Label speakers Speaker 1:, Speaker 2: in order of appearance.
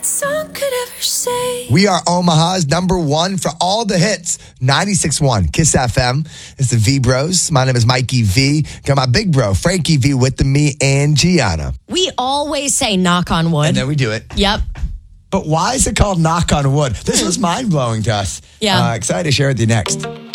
Speaker 1: that song could ever say.
Speaker 2: We are Omaha's number one for all the hits. 96.1 Kiss FM. It's the V Bros. My name is Mikey V. Got my big bro, Frankie V, with me and Gianna.
Speaker 3: We always say knock on wood.
Speaker 2: And then we do it.
Speaker 3: Yep.
Speaker 2: But why is it called knock on wood? This was mind-blowing to us.
Speaker 3: Yeah.
Speaker 2: Excited to share with you next.